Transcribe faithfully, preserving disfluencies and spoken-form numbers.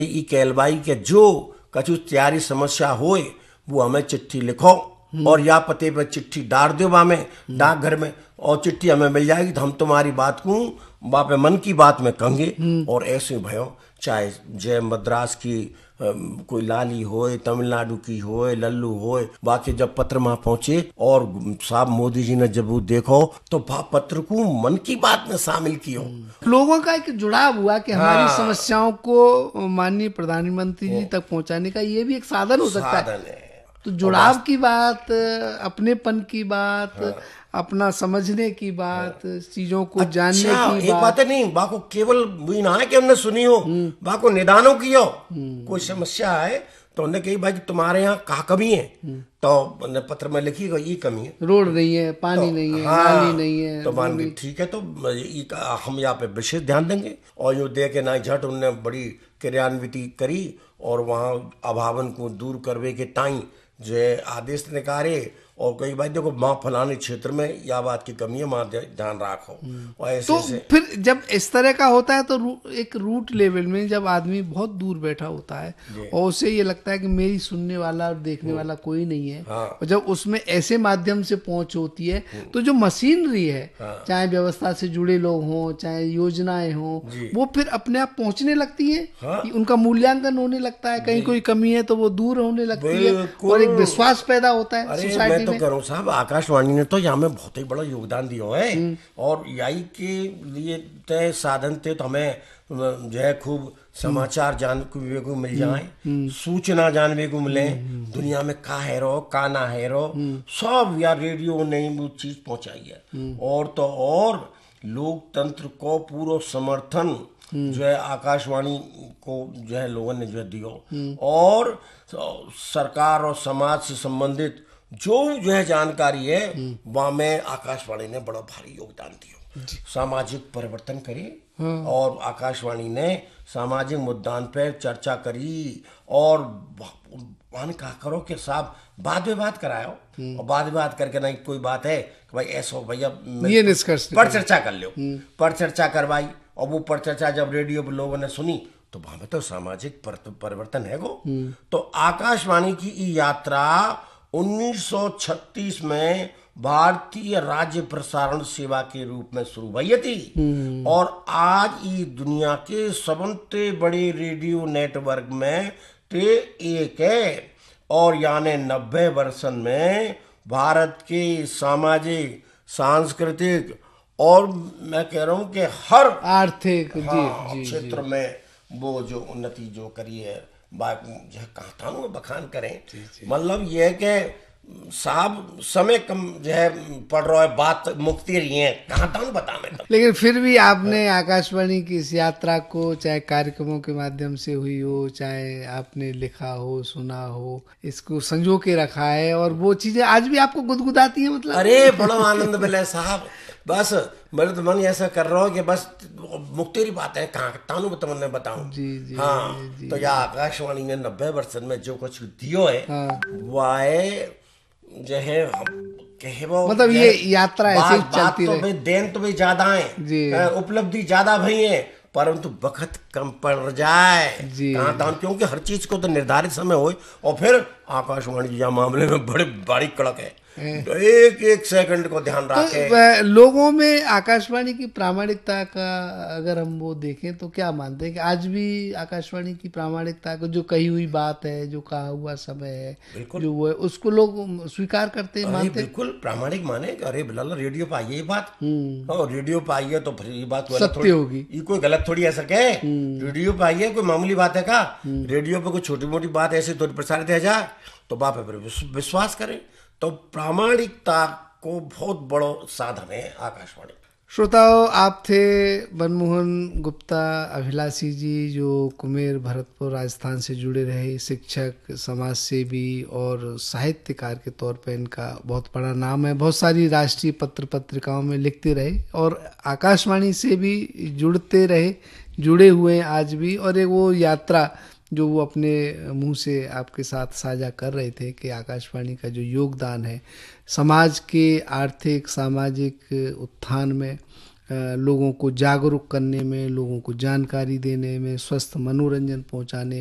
ई कहलवाई के जो कछु तैयारी समस्या होए वो हमें चिट्ठी लिखो और या पते पे चिट्ठी डाल दो बा में डाकघर में, और चिट्ठी हमें मिल जाएगी तो हम तुम्हारी बात को बापे मन की बात में कहेंगे। और ऐसे भयो चाहे जय मद्रास की कोई लाली होए, तमिलनाडु की होए, लल्लू होए, बाकी जब पत्र वहां पहुंचे और साहब मोदी जी ने जब वो देखो तो पत्र को मन की बात में शामिल किया, लोगों का एक जुड़ाव हुआ कि हाँ। हमारी समस्याओं को माननीय प्रधानमंत्री जी तक पहुंचाने का ये भी एक साधन हो सकता है, है। तो जुड़ाव की बात, अपनेपन की बात, हाँ। अपना समझने की बात, चीजों को अच्छा, जानने की बात। एक बात नहीं, बाको केवल वही ना है कि हमने सुनी हो, बाको निदानों की हो। कोई समस्या है तो उन्हें कही भाई तुम्हारे यहाँ कहाँ कमी है, तो पत्र में लिखी गई ये कमी है, रोड नहीं है, पानी तो, नहीं है, हाँ, नाली नहीं है, तो मान ठीक है, तो हम यहाँ पे विशेष ध्यान देंगे। और जो दे के ना झट उनने बड़ी क्रियान्विति करी और वहाँ अभावन को दूर करवे के टाइम जो है आदेश निकाले, और कई बात देखो माँ फलाने क्षेत्र में या बात की कमी है, माँ ध्यान रखो। और ऐसे तो से फिर जब इस तरह का होता है तो रू, एक रूट लेवल में जब आदमी बहुत दूर बैठा होता है और उसे ये लगता है कि मेरी सुनने वाला और देखने वाला कोई नहीं है, हाँ। और जब उसमें ऐसे माध्यम से पहुंच होती है तो जो मशीनरी है, हाँ। चाहे व्यवस्था से जुड़े लोग हों, चाहे योजनाएं हों, वो फिर अपने आप पहुंचने लगती है, हाँ। उनका मूल्यांकन होने लगता है, कहीं कोई कमी है तो वो दूर होने लगती है और एक विश्वास पैदा होता है सोसाइटी। तो करो साहब, आकाशवाणी ने तो यहाँ में बहुत ही बड़ा योगदान दिया है, और यही के लिए तय साधन थे तो हमें जो है खूब समाचार जानने को मिल जाए, सूचना जानने को मिले, दुनिया में का है रो का ना है रो सब या रेडियो ने वो चीज पहुंचाई है। और तो और लोकतंत्र को पूरा समर्थन जो है आकाशवाणी को जो है लोगों ने जो है दियो, और सरकार और समाज से संबंधित जो जो है जानकारी है वहां में आकाशवाणी ने बड़ा भारी योगदान दिया, सामाजिक परिवर्तन करे, हाँ। और आकाशवाणी ने सामाजिक मुद्दान पर चर्चा करी, और मान कहा करो कि साहब बाद में बात कराओ, और बाद में बात करके नहीं कोई बात है कि भाई ऐसा हो भैया ये निष्कर्ष पर चर्चा कर लो, पर चर्चा करवाई, और वो पर चर्चा जब रेडियो पर लोगों ने सुनी तो वहां में तो सामाजिक परिवर्तन है वो। तो आकाशवाणी की यात्रा उन्नीस सौ छत्तीस में भारतीय राज्य प्रसारण सेवा के रूप में शुरू हुई थी, और आज ये दुनिया के सबसे बड़े रेडियो नेटवर्क में ते एक है, और यानी नब्बे वर्षन में भारत के सामाजिक, सांस्कृतिक और मैं कह रहा हूँ कि हर आर्थिक हाँ, क्षेत्र में वो जो उन्नति जो करी है बात जो कहा था बखान करें, मतलब ये है कि साहब समय कम जो है पढ़ रहा है, बात मुक्ति रही है, कहा था बता मैं। लेकिन फिर भी आपने आकाशवाणी की इस यात्रा को चाहे कार्यक्रमों के माध्यम से हुई हो, चाहे आपने लिखा हो, सुना हो, इसको संजो के रखा है, और वो चीजें आज भी आपको गुदगुदाती है। मतलब अरे बड़ा आनंद मिले साहब, बस मेरे तो मन ऐसा कर रहा हो कि बस मुक्ति की बात है, कहाँ तानू तुमने बताऊं। जी जी हाँ जी, तो या आकाशवाणी ने नब्बे वर्ष में जो कुछ दियो है, हाँ। वह जो है कहे वो मतलब ये यात्रा ऐसे ही चलती रही। तो भाई देन तो भाई ज्यादा है, उपलब्धि ज्यादा भाई है, परंतु वक्त कम पड़ जाए, कहाँ तान, क्योंकि हर चीज को तो निर्धारित समय हो, और फिर आकाशवाणी या मामले में बड़े बड़ी कड़क है, तो एक एक सेकंड को ध्यान रखे। तो लोगों में आकाशवाणी की प्रामाणिकता का अगर हम वो देखें तो क्या मानते हैं कि आज भी आकाशवाणी की प्रामाणिकता को, जो कही हुई बात है, जो कहा हुआ समय है, जो वो है, उसको लोग स्वीकार करते हैं, मानते हैं? बिल्कुल प्रामाणिक माने, अरे बिल्ला रेडियो पे आइए ये बात, और रेडियो पे आइए तो फिर ये बात सत्य होगी, ये कोई गलत थोड़ी है सके। रेडियो पे आइए कोई मामूली बात है का, रेडियो पे कोई छोटी मोटी बात ऐसी थोड़ी प्रसारित है जा, तो बाप विश्वास करें। तो प्रामाणिकता को बहुत बड़ा साधन है आकाशवाणी। श्रोताओं, आप थे मनमोहन गुप्ता अभिलाषी जी, जो कुमेर भरतपुर राजस्थान से जुड़े रहे, शिक्षक, समाज सेवी और साहित्यकार के तौर पर इनका बहुत बड़ा नाम है। बहुत सारी राष्ट्रीय पत्र पत्रिकाओं में लिखते रहे और आकाशवाणी से भी जुड़ते रहे, जुड़े हुए हैं आज भी। और एक वो यात्रा जो वो अपने मुंह से आपके साथ साझा कर रहे थे कि आकाशवाणी का जो योगदान है समाज के आर्थिक सामाजिक उत्थान में, लोगों को जागरूक करने में, लोगों को जानकारी देने में, स्वस्थ मनोरंजन पहुंचाने